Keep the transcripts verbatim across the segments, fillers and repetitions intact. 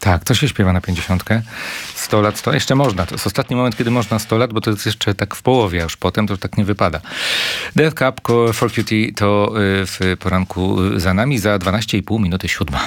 Tak, to się śpiewa na pięćdziesiątkę. sto lat, to jeszcze można. To jest ostatni moment, kiedy można sto lat, bo to jest jeszcze tak w połowie, a już potem to już tak nie wypada. Death Cab for Cutie to w poranku za nami, za dwanaście i pół minuty siódma.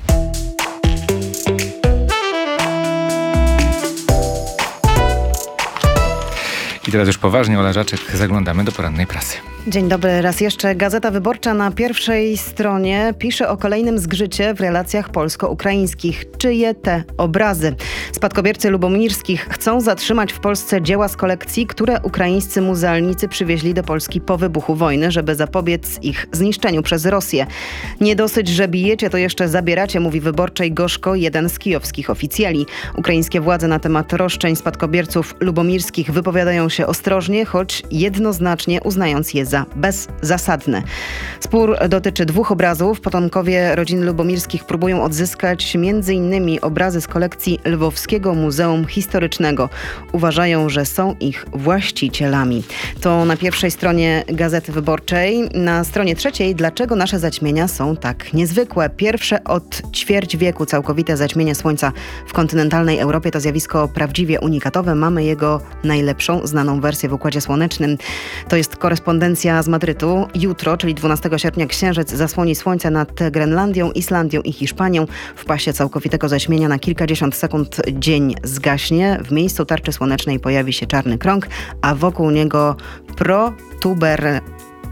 I teraz już poważnie, Ola Żaczek, zaglądamy do porannej prasy. Dzień dobry, raz jeszcze. Gazeta Wyborcza na pierwszej stronie pisze o kolejnym zgrzycie w relacjach polsko-ukraińskich. Czyje te obrazy? Spadkobiercy lubomirskich chcą zatrzymać w Polsce dzieła z kolekcji, które ukraińscy muzealnicy przywieźli do Polski po wybuchu wojny, żeby zapobiec ich zniszczeniu przez Rosję. Nie dosyć, że bijecie, to jeszcze zabieracie, mówi Wyborczej gorzko jeden z kijowskich oficjeli. Ukraińskie władze na temat roszczeń spadkobierców lubomirskich wypowiadają się ostrożnie, choć jednoznacznie uznając je za bezzasadne. Spór dotyczy dwóch obrazów. Potomkowie rodzin lubomirskich próbują odzyskać między innymi obrazy z kolekcji Lwowskiego Muzeum Historycznego. Uważają, że są ich właścicielami. To na pierwszej stronie Gazety Wyborczej. Na stronie trzeciej, dlaczego nasze zaćmienia są tak niezwykłe. Pierwsze od ćwierć wieku całkowite zaćmienie Słońca w kontynentalnej Europie to zjawisko prawdziwie unikatowe. Mamy jego najlepszą znaną wersję w Układzie Słonecznym. To jest korespondencja z Madrytu. Jutro, czyli dwunastego sierpnia, księżyc zasłoni Słońce nad Grenlandią, Islandią i Hiszpanią. W pasie całkowitego zaćmienia na kilkadziesiąt sekund dzień zgaśnie. W miejscu tarczy słonecznej pojawi się czarny krąg, a wokół niego protuber...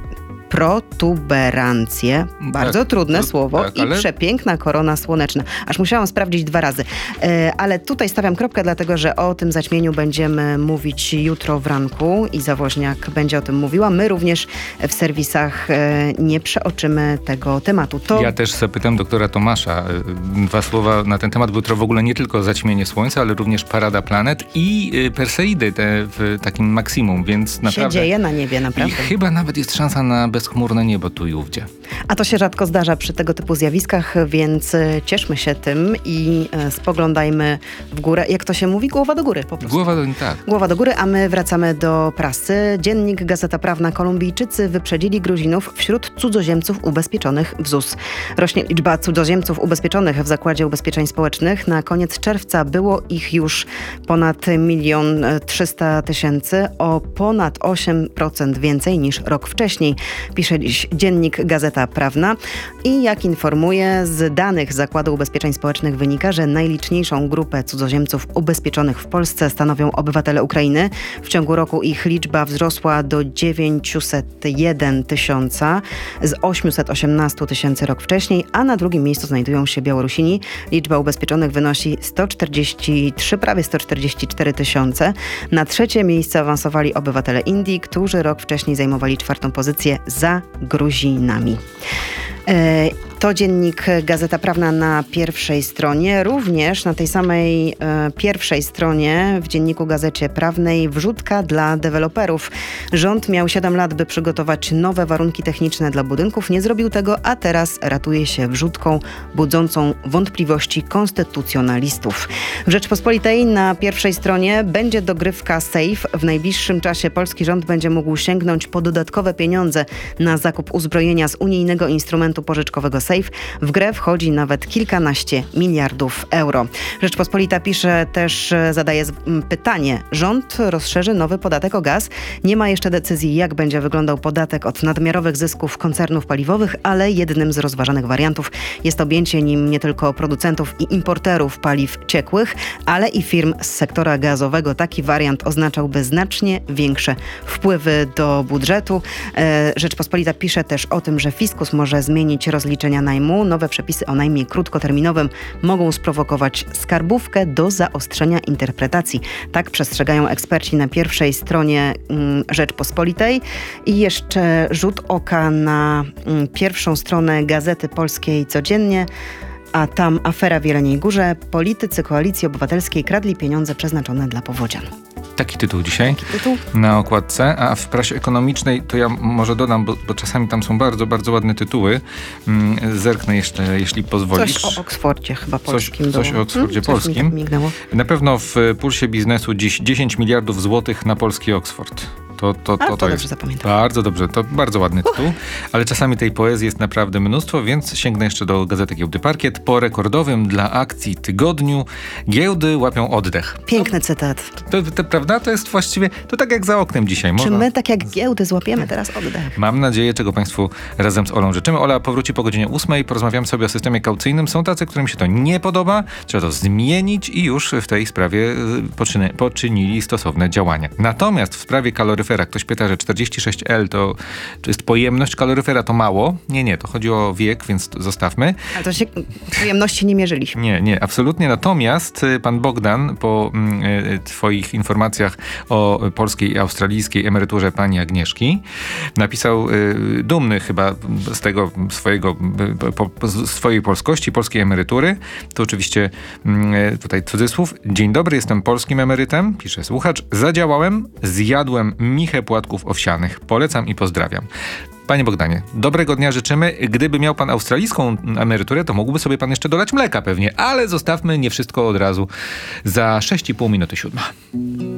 protuberancje, bardzo tak, trudne to, słowo, tak, ale... i przepiękna korona słoneczna. Aż musiałam sprawdzić dwa razy. E, ale tutaj stawiam kropkę, dlatego że o tym zaćmieniu będziemy mówić jutro w ranku i Zawoźniak będzie o tym mówiła. My również w serwisach e, nie przeoczymy tego tematu. To... Ja też zapytam doktora Tomasza dwa słowa na ten temat, bo jutro w ogóle nie tylko zaćmienie Słońca, ale również parada planet i y, Perseidy te w takim maksimum, więc naprawdę... się dzieje na niebie, naprawdę. I chyba nawet jest szansa na bezchmurne niebo tu i ówdzie. A to się rzadko zdarza przy tego typu zjawiskach, więc cieszmy się tym i spoglądajmy w górę. Jak to się mówi? Głowa do góry po prostu. Głowa do, tak. Głowa do góry, a my wracamy do prasy. Dziennik, Gazeta Prawna. Kolumbijczycy wyprzedzili Gruzinów wśród cudzoziemców ubezpieczonych w Z U S. Rośnie liczba cudzoziemców ubezpieczonych w Zakładzie Ubezpieczeń Społecznych. Na koniec czerwca było ich już ponad milion trzysta tysięcy, o ponad osiem procent więcej niż rok wcześniej. Pisze dziś Dziennik, Gazeta Prawna. I jak informuje, z danych Zakładu Ubezpieczeń Społecznych wynika, że najliczniejszą grupę cudzoziemców ubezpieczonych w Polsce stanowią obywatele Ukrainy. W ciągu roku ich liczba wzrosła do dziewięćset jeden tysiąca z osiemset osiemnaście tysięcy rok wcześniej, a na drugim miejscu znajdują się Białorusini. Liczba ubezpieczonych wynosi sto czterdzieści trzy, prawie sto czterdzieści cztery tysiące. Na trzecie miejsce awansowali obywatele Indii, którzy rok wcześniej zajmowali czwartą pozycję za Gruzinami. To Dziennik, Gazeta Prawna na pierwszej stronie. Również na tej samej e, pierwszej stronie w Dzienniku, Gazecie Prawnej wrzutka dla deweloperów. Rząd miał siedem lat, by przygotować nowe warunki techniczne dla budynków. Nie zrobił tego, a teraz ratuje się wrzutką budzącą wątpliwości konstytucjonalistów. W Rzeczpospolitej na pierwszej stronie będzie dogrywka Safe. W najbliższym czasie polski rząd będzie mógł sięgnąć po dodatkowe pieniądze na zakup uzbrojenia z unijnego instrumentu pożyczkowego Safe. W grę wchodzi nawet kilkanaście miliardów euro. Rzeczpospolita pisze też, zadaje pytanie. Rząd rozszerzy nowy podatek o gaz. Nie ma jeszcze decyzji, jak będzie wyglądał podatek od nadmiarowych zysków koncernów paliwowych, ale jednym z rozważanych wariantów jest objęcie nim nie tylko producentów i importerów paliw ciekłych, ale i firm z sektora gazowego. Taki wariant oznaczałby znacznie większe wpływy do budżetu. Rzeczpospolita pisze też o tym, że fiskus może zmienić rozliczenia najmu. Nowe przepisy o najmie krótkoterminowym mogą sprowokować skarbówkę do zaostrzenia interpretacji. Tak przestrzegają eksperci na pierwszej stronie mm, Rzeczpospolitej. I jeszcze rzut oka na mm, pierwszą stronę Gazety Polskiej codziennie. A tam afera w Jeleniej Górze. Politycy Koalicji Obywatelskiej kradli pieniądze przeznaczone dla powodzian. Taki tytuł dzisiaj Taki tytuł? na okładce, a w prasie ekonomicznej to ja może dodam, bo, bo czasami tam są bardzo, bardzo ładne tytuły. Mm, zerknę jeszcze, jeśli pozwolisz. Coś o Oksfordzie chyba polskim Coś, coś o Oksfordzie hmm? polskim. Mignęło. Na pewno w Pulsie Biznesu dziś dziesięć miliardów złotych na polski Oksford. To, to, to, A, to, to jest dobrze zapamiętam. bardzo dobrze, to bardzo ładny tytuł, ale czasami tej poezji jest naprawdę mnóstwo, więc sięgnę jeszcze do Gazety Giełdy Parkiet. Po rekordowym dla akcji tygodniu giełdy łapią oddech. Piękny cytat. To, to, prawda? To jest właściwie, to tak jak za oknem dzisiaj. Czy Można- my tak jak giełdy złapiemy teraz oddech? Mam nadzieję, czego Państwu razem z Olą życzymy. Ola powróci po godzinie ósmej. Porozmawiamy sobie o systemie kaucyjnym. Są tacy, którym się to nie podoba. Trzeba to zmienić i już w tej sprawie y, poczyny, poczynili stosowne działania. Natomiast w sprawie kaloryfera, ktoś pyta, że czterdzieści sześć L to czy jest pojemność kaloryfera, to mało. Nie, nie, to chodzi o wiek, więc to zostawmy. Ale to się pojemności nie mierzyliśmy. Nie, nie, absolutnie. Natomiast y, pan Bogdan po mm, y, twoich informacjach o polskiej i australijskiej emeryturze pani Agnieszki napisał y, dumny chyba z tego swojego, y, po, po, z swojej polskości, polskiej emerytury. To oczywiście y, tutaj cudzysłów. Dzień dobry, jestem polskim emerytem, pisze słuchacz. Zadziałałem, zjadłem michę płatków owsianych. Polecam i pozdrawiam. Panie Bogdanie, dobrego dnia życzymy. Gdyby miał pan australijską emeryturę, to mógłby sobie pan jeszcze dolać mleka pewnie, ale zostawmy nie wszystko od razu. Za sześć i pół minuty siódma.